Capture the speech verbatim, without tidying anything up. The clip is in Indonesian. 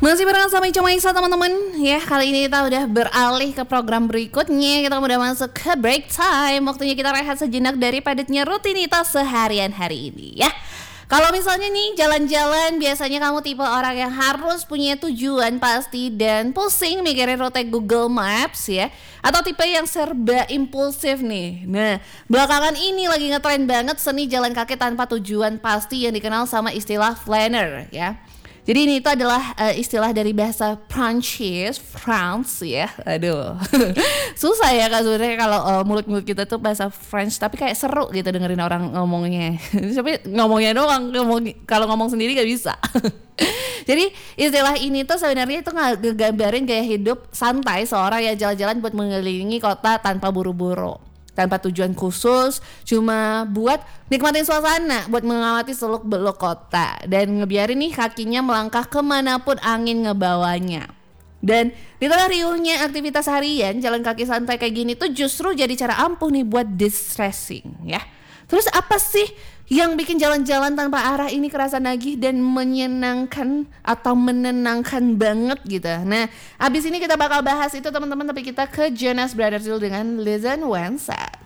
Masih bareng sama Ica Maisa teman-teman. Ya, kali ini kita udah beralih ke program berikutnya. Kita udah masuk ke break time. Waktunya kita rehat sejenak dari padatnya rutinitas seharian hari ini ya. Kalau misalnya nih jalan-jalan, biasanya kamu tipe orang yang harus punya tujuan pasti dan pusing mikirin rute Google Maps ya, atau tipe yang serba impulsif nih. Nah, belakangan ini lagi ngetren banget seni jalan kaki tanpa tujuan pasti yang dikenal sama istilah flaneur ya. Jadi ini itu adalah uh, istilah dari bahasa Prancis, France ya. Aduh, susah ya kan sebenarnya kalau uh, mulut-mulut kita tuh bahasa French, tapi kayak seru gitu dengerin orang ngomongnya. Tapi ngomongnya doang, ngomong, kalau ngomong sendiri gak bisa. Jadi istilah ini tuh sebenarnya itu ngegambarin gaya hidup santai seorang yang jalan-jalan buat mengelilingi kota tanpa buru-buru, tanpa tujuan khusus, cuma buat nikmatin suasana, buat mengamati seluk-beluk kota dan ngebiarin nih kakinya melangkah kemanapun angin ngebawanya. Dan di tengah riuhnya aktivitas harian, jalan kaki santai kayak gini tuh justru jadi cara ampuh nih buat distressing ya. Terus apa sih yang bikin jalan-jalan tanpa arah ini kerasa nagih dan menyenangkan atau menenangkan banget gitu? Nah, abis ini kita bakal bahas itu teman-teman, tapi kita ke Jonas Brothers dulu dengan Listen When Sad.